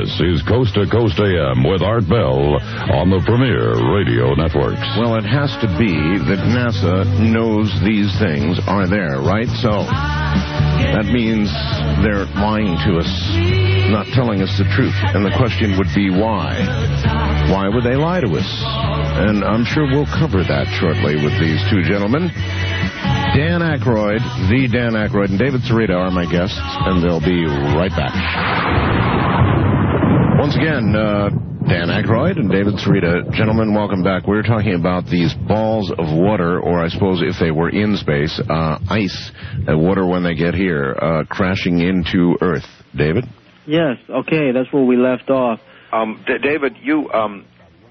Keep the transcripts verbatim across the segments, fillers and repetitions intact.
This is Coast to Coast A M with Art Bell on the Premier Radio Networks. Well, it has to be that NASA knows these things are there, right? So that means they're lying to us, not telling us the truth. And the question would be why? Why would they lie to us? And I'm sure we'll cover that shortly with these two gentlemen. Dan Aykroyd, the Dan Aykroyd, and David Cerrito are my guests, and they'll be right back. Once again, uh, Dan Aykroyd and David Cerrito. Gentlemen, welcome back. We're talking about these balls of water, or I suppose if they were in space, uh, ice, uh, water when they get here, uh, crashing into Earth. David? Yes, okay, that's where we left off. Um, D- David, you um,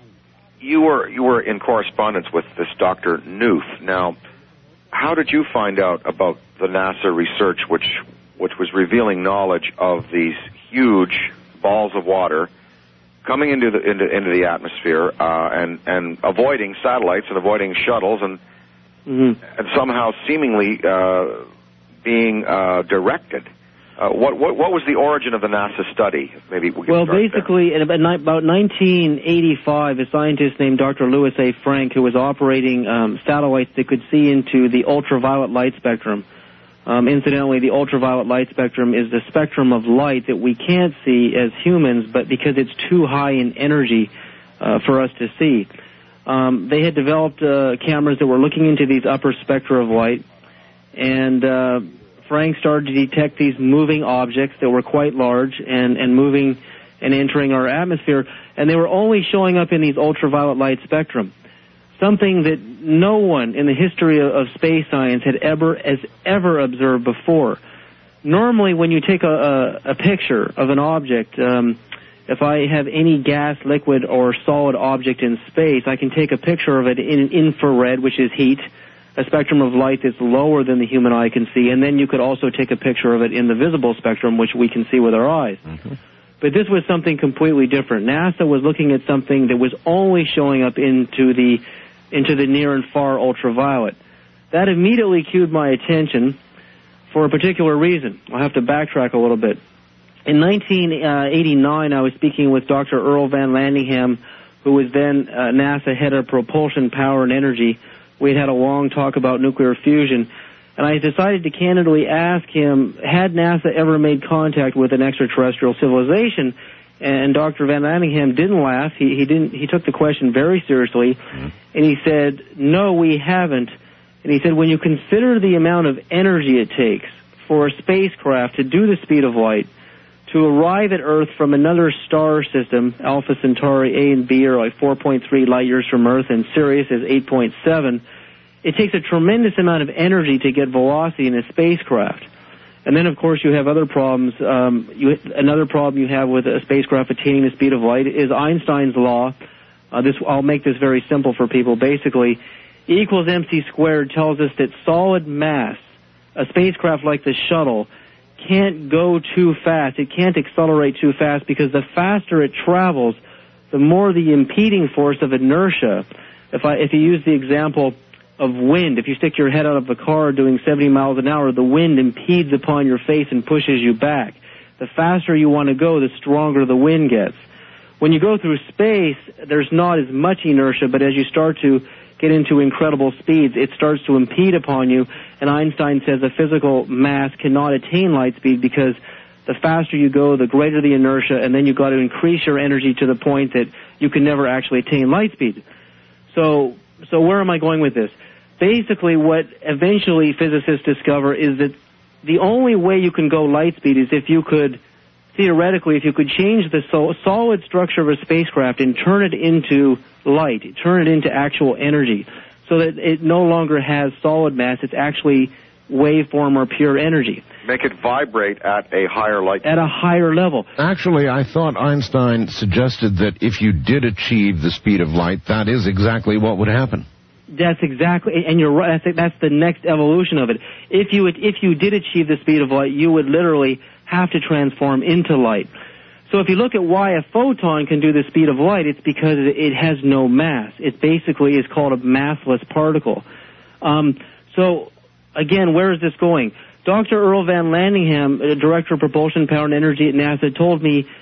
you were you were in correspondence with this Doctor Knuth. Now, how did you find out about the NASA research, which which was revealing knowledge of these huge balls of water coming into the into, into the atmosphere uh, and and avoiding satellites and avoiding shuttles and mm-hmm. and somehow seemingly uh, being uh, directed? Uh, what, what what was the origin of the NASA study? Maybe we can Well, start basically, there. in about nineteen eighty-five, a scientist named Doctor Louis A. Frank, who was operating um, satellites that could see into the ultraviolet light spectrum. Um, incidentally, the ultraviolet light spectrum is the spectrum of light that we can't see as humans, but because it's too high in energy uh, for us to see. Um, they had developed uh, cameras that were looking into these upper spectra of light, and uh, Frank started to detect these moving objects that were quite large and, and moving and entering our atmosphere, and they were only showing up in these ultraviolet light spectrum, something that no one in the history of, of space science had ever has ever observed before. Normally, when you take a, a, a picture of an object, um, if I have any gas, liquid, or solid object in space, I can take a picture of it in infrared, which is heat, a spectrum of light that's lower than the human eye can see, and then you could also take a picture of it in the visible spectrum, which we can see with our eyes. Mm-hmm. But this was something completely different. NASA was looking at something that was only showing up into the into the near and far ultraviolet. That immediately cued my attention for a particular reason. I'll have to backtrack a little bit. In nineteen eighty-nine, I was speaking with Doctor Earl Van Landingham, who was then uh, NASA head of propulsion, power, and energy. We had had a long talk about nuclear fusion, and I decided to candidly ask him, had NASA ever made contact with an extraterrestrial civilization? And Doctor Van Landingham didn't laugh. He, he didn't. He took the question very seriously, mm-hmm. and he said, no, we haven't. And he said, when you consider the amount of energy it takes for a spacecraft to do the speed of light, to arrive at Earth from another star system, Alpha Centauri A and B are like four point three light years from Earth, and Sirius is eight point seven. It takes a tremendous amount of energy to get velocity in a spacecraft. And then, of course, you have other problems. Um, you, another problem you have with a spacecraft attaining the speed of light is Einstein's law. Uh, this, I'll make this very simple for people. Basically, E equals mc squared tells us that solid mass, a spacecraft like the shuttle, can't go too fast. It can't accelerate too fast because the faster it travels, the more the impeding force of inertia. If I, if you use the example of wind, if you stick your head out of a car doing seventy miles an hour, the wind impedes upon your face and pushes you back. The faster you want to go, the stronger the wind gets. When you go through space, there's not as much inertia, but as you start to get into incredible speeds, it starts to impede upon you, and Einstein says a physical mass cannot attain light speed because the faster you go, the greater the inertia, and then you've got to increase your energy to the point that you can never actually attain light speed. So, so where am I going with this? Basically, what eventually physicists discover is that the only way you can go light speed is if you could, theoretically, if you could change the sol- solid structure of a spacecraft and turn it into light, turn it into actual energy, so that it no longer has solid mass, it's actually waveform or pure energy. Make it vibrate at a higher light. At a higher level. Actually, I thought Einstein suggested that if you did achieve the speed of light, that is exactly what would happen. That's exactly, and you're right. That's, that's the next evolution of it. If you would, if you did achieve the speed of light, you would literally have to transform into light. So if you look at why a photon can do the speed of light, it's because it has no mass. It basically is called a massless particle. Um, so again, where is this going? Doctor Earl Van Landingham, Director of Propulsion, Power, and Energy at NASA, told me